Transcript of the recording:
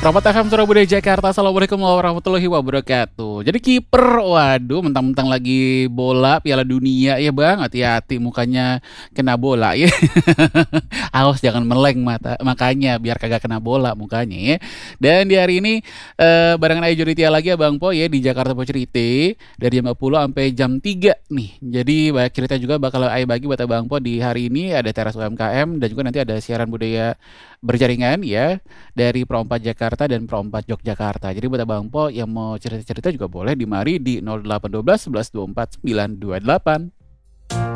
Romat FM Surabaya Jakarta. Assalamualaikum warahmatullahi wabarakatuh. Jadi kiper, waduh, mentang-mentang lagi bola Piala Dunia ya bang, hati-hati mukanya kena bola ya. Awas jangan meleng mata, makanya biar kagak kena bola mukanya ya. Dan di hari ini barengan Ayu Juritia lagi ya Bang Po ya di Jakarta Po Cerita dari jam 10 sampai jam 3 nih. Jadi banyak cerita juga bakal Ayu bagi buat Bang Po di hari ini, ada teras UMKM dan juga nanti ada siaran budaya berjaringan ya dari Pro 4 Jakarta dan Pro 4 Yogyakarta. Jadi buat Bang Po yang mau cerita-cerita juga boleh di mari di 0812 11 24 928.